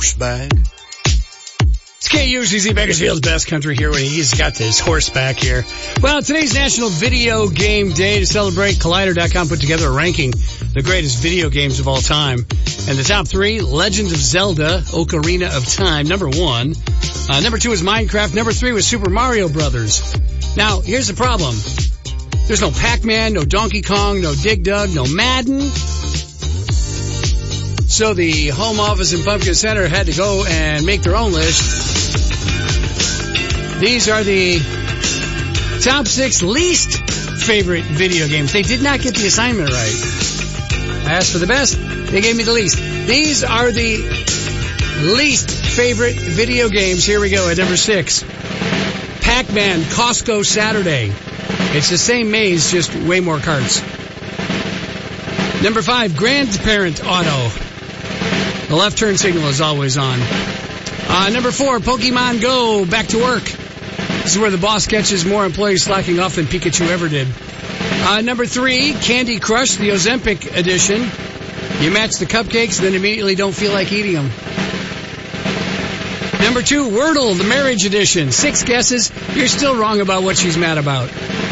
horse bag. It's KUCC Bakersfield's best country here when he's got this horse back here. Well, today's National Video Game Day. To celebrate, Collider.com put together a ranking the greatest video games of all time. And the top 3, Legend of Zelda, Ocarina of Time, number 1. Number 2 is Minecraft. Number 3 was Super Mario Brothers. Now, here's the problem. There's no Pac-Man, no Donkey Kong, no Dig Dug, no Madden. So the home office in Pumpkin Center had to go and make their own list. These are the top 6 least favorite video games. They did not get the assignment right. I asked for the best. They gave me the least. These are the least favorite video games. Here we go at number 6. Pac-Man Costco Saturday. It's the same maze, just way more carts. Number 5, Grandparent Auto. The left turn signal is always on. Number 4, Pokemon Go, Back to Work. This is where the boss catches more employees slacking off than Pikachu ever did. Number 3, Candy Crush, the Ozempic edition. You match the cupcakes, then immediately don't feel like eating them. Number 2, Wordle, the marriage edition. 6 guesses, you're still wrong about what she's mad about.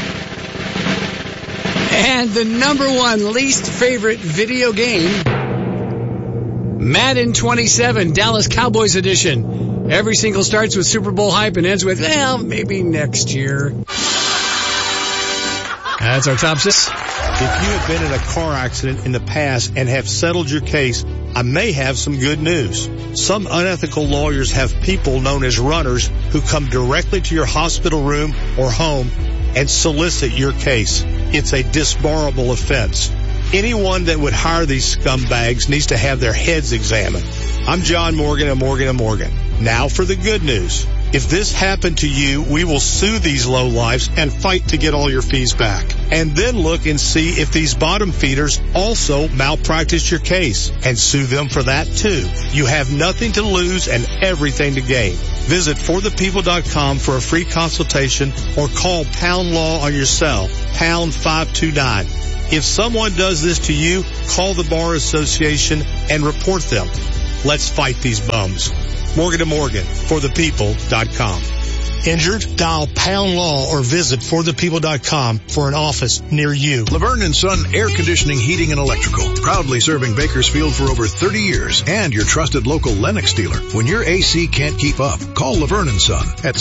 And the number 1 least favorite video game, Madden 27, Dallas Cowboys edition. Every single starts with Super Bowl hype and ends with, well, maybe next year. That's our top 6. If you have been in a car accident in the past and have settled your case, I may have some good news. Some unethical lawyers have people known as runners who come directly to your hospital room or home and solicit your case. It's a disbarable offense. Anyone that would hire these scumbags needs to have their heads examined. I'm John Morgan of Morgan & Morgan. Now for the good news. If this happened to you, we will sue these lowlifes and fight to get all your fees back. And then look and see if these bottom feeders also malpractice your case and sue them for that too. You have nothing to lose and everything to gain. Visit forthepeople.com for a free consultation or call Pound Law on your cell, pound 529. If someone does this to you, call the Bar Association and report them. Let's fight these bums. Morgan & Morgan, forthepeople.com. Injured? Dial Pound Law or visit forthepeople.com for an office near you. Laverne & Son Air Conditioning, Heating, and Electrical. Proudly serving Bakersfield for over 30 years and your trusted local Lennox dealer. When your AC can't keep up, call Laverne & Son at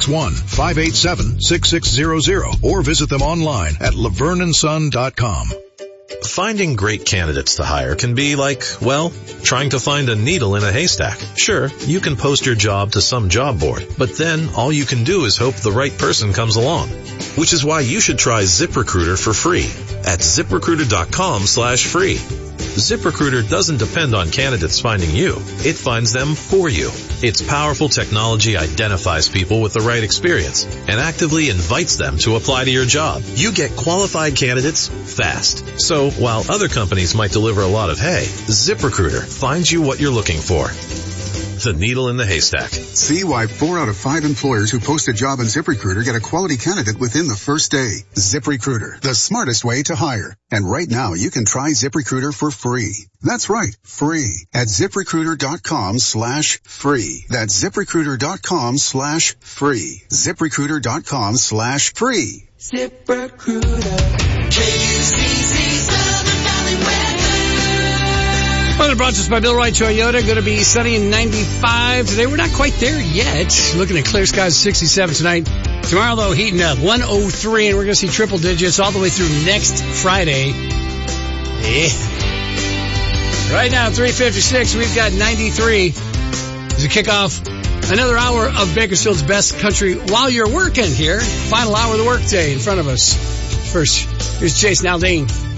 661-587-6600 or visit them online at laverneandson.com. Finding great candidates to hire can be like, well, trying to find a needle in a haystack. Sure, you can post your job to some job board, but then all you can do is hope the right person comes along. Which is why you should try ZipRecruiter for free at ZipRecruiter.com/free. ZipRecruiter doesn't depend on candidates finding you. It finds them for you. Its powerful technology identifies people with the right experience and actively invites them to apply to your job. You get qualified candidates fast. So while other companies might deliver a lot of hay, ZipRecruiter finds you what you're looking for. The needle in the haystack. See why 4 out of 5 employers who post a job on ZipRecruiter get a quality candidate within the first day. ZipRecruiter, the smartest way to hire. And right now you can try ZipRecruiter for free. That's right, free at ZipRecruiter.com/free. That's ZipRecruiter.com/free. ZipRecruiter.com/free. ZipRecruiter. KUCC Southern Valley Weather. Weather brought to us by Bill Wright Toyota. Going to be sunny and 95 today. We're not quite there yet. Looking at clear skies, 67 tonight. Tomorrow, though, heating up, 103, and we're going to see triple digits all the way through next Friday. Yeah. Right now, 3:56, we've got 93. As we kick off another hour of Bakersfield's best country while you're working here. Final hour of the workday in front of us. First, here's Jason Aldean.